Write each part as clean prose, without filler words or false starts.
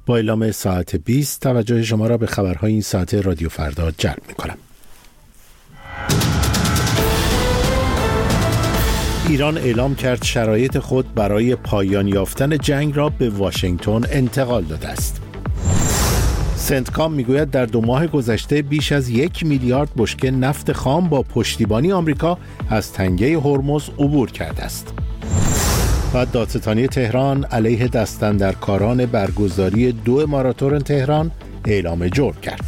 با اعلام ساعت 20 توجه شما را به خبرهای این ساعت رادیو فردا جلب می‌کنم. ایران اعلام کرد شرایط خود برای پایان یافتن جنگ را به واشنگتن انتقال داده است. سنتکام میگوید در 2 ماه گذشته بیش از 1 میلیارد بشکه نفت خام با پشتیبانی آمریکا از تنگه هرمز عبور کرده است. و دادستانی تهران علیه دستاندرکاران برگزاری 2 ماراتون تهران اعلام جرم کرد.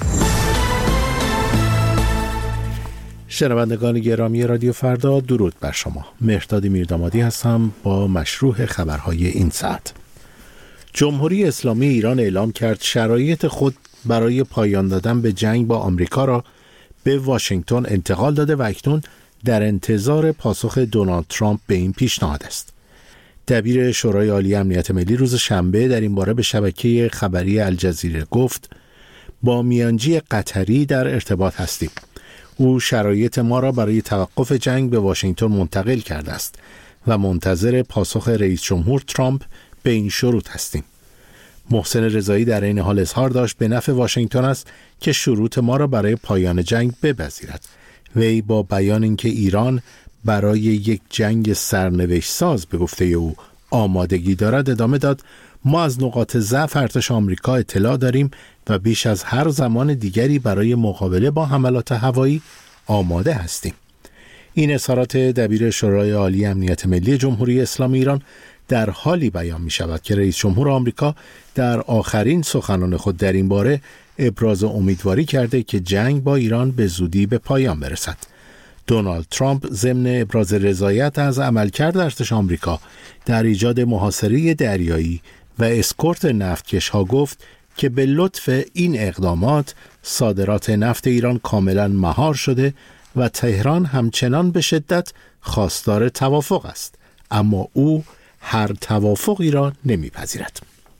شنوندگان گرامی رادیو فردا، درود بر شما. مهرداد میردامادی هستم با مشروح خبرهای این ساعت. جمهوری اسلامی ایران اعلام کرد شرایط خود برای پایان دادن به جنگ با آمریکا را به واشنگتن انتقال داده و اکنون در انتظار پاسخ دونالد ترامپ به این پیشنهاد است. دبیر شورای عالی امنیت ملی روز شنبه در این باره به شبکه خبری الجزیره گفت با میانجی قطری در ارتباط هستیم. او شرایط ما را برای توقف جنگ به واشنگتن منتقل کرده است و منتظر پاسخ رئیس جمهور ترامپ به این شروط هستیم. محسن رضایی در این حال اظهار داشت به نفع واشنگتن است که شروط ما را برای پایان جنگ بپذیرد. وی با بیان اینکه ایران برای یک جنگ سرنوشت ساز به گفته او آمادگی دارد ادامه داد ما از نقاط ضعف ارتش آمریکا اطلاع داریم و بیش از هر زمان دیگری برای مقابله با حملات هوایی آماده هستیم. این اظهارات دبیر شورای عالی امنیت ملی جمهوری اسلامی ایران در حالی بیان می شود که رئیس جمهور آمریکا در آخرین سخنان خود در این باره ابراز امیدواری کرده که جنگ با ایران به زودی به پایان برسد. دونالد ترامپ ضمن ابراز رضایت از عملکرد ارتش آمریکا در ایجاد محاصره دریایی و اسکورت نفتکش‌ها گفت که به لطف این اقدامات صادرات نفت ایران کاملا مهار شده و تهران همچنان به شدت خواستار توافق است، اما او هر توافقی را نمیپذیرد.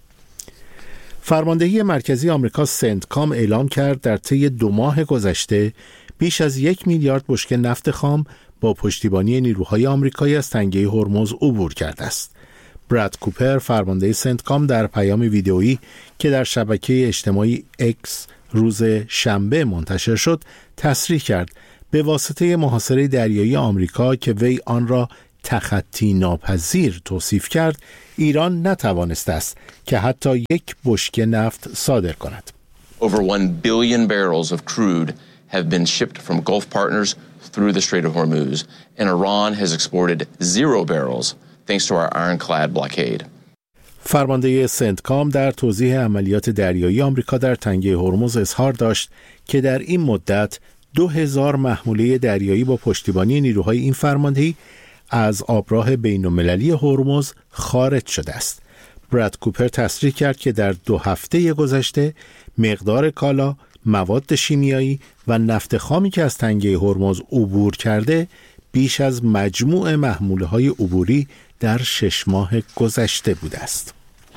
فرماندهی مرکزی آمریکا سنتکام اعلام کرد در طی 2 ماه گذشته بیش از 1 میلیارد بشکه نفت خام با پشتیبانی نیروهای آمریکایی از تنگه هرمز عبور کرده است. براد کوپر فرمانده سنتکام در پیام ویدئویی که در شبکه اجتماعی اکس روز شنبه منتشر شد تصریح کرد به واسطه محاصره دریایی آمریکا که وی آن را تخطی ناپذیر توصیف کرد، ایران نتوانسته است که حتی 1 بشکه نفت صادر کند. Over 1 billion barrels of crude have been shipped from Gulf partners through the Strait of Hormuz, and Iran has exported 0 barrels thanks to our ironclad blockade. فرمانده سنتکام در توضیح عملیات دریایی آمریکا در تنگه هرمز اظهار داشت که در این مدت 2000 محموله دریایی با پشتیبانی نیروهای این فرماندهی از آبراه بین‌المللی هرمز خارج شده است. براد کوپر تصریح کرد که در 2 هفته گذشته مقدار کالا، مواد شیمیایی و نفت خامی که از تنگه هرمز عبور کرده بیش از مجموع محموله‌های عبوری در 6 ماه گذشته بوده است.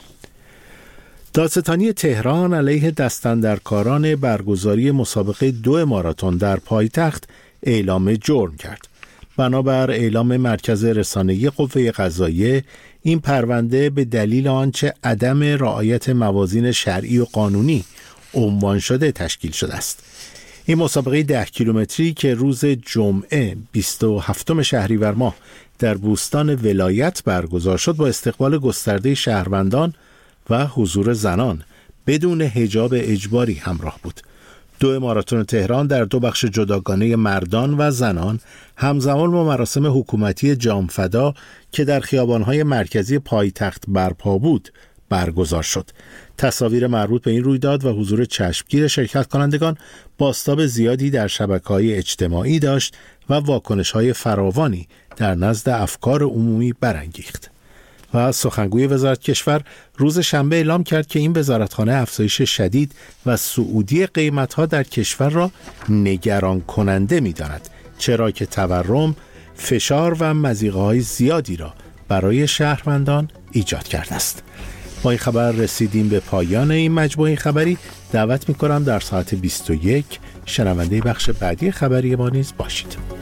دادستانی تهران علیه دستاندرکاران برگزاری مسابقه 2 ماراتون در پایتخت اعلام جرم کرد. بنابر اعلام مرکز رسانه‌ای قوه قضاییه، این پرونده به دلیل آنچه عدم رعایت موازین شرعی و قانونی عنوان شده تشکیل شده است. این مسابقه 10 کیلومتری که روز جمعه 27 شهریور ماه در بوستان ولایت برگزار شد با استقبال گسترده شهروندان و حضور زنان بدون حجاب اجباری همراه بود. 2 ماراتون تهران در 2 بخش جداگانه مردان و زنان همزمان با مراسم حکومتی جامفدا که در خیابان‌های مرکزی پایتخت برپا بود برگزار شد. تصاویر مربوط به این رویداد و حضور چشمگیر شرکت کنندگان بازتاب زیادی در شبکه‌های اجتماعی داشت و واکنش‌های فراوانی در نزد افکار عمومی برانگیخت. و سخنگوی وزارت کشور روز شنبه اعلام کرد که این وزارتخانه افزایش شدید و صعودی قیمت‌ها در کشور را نگران کننده می‌داند، چرا که تورم، فشار و مضیقه‌های زیادی را برای شهروندان ایجاد کرده است. با این خبر رسیدیم به پایان این مجموعه خبری. دعوت می‌کنم در ساعت 21 شنونده بخش بعدی خبری ما نیز باشید.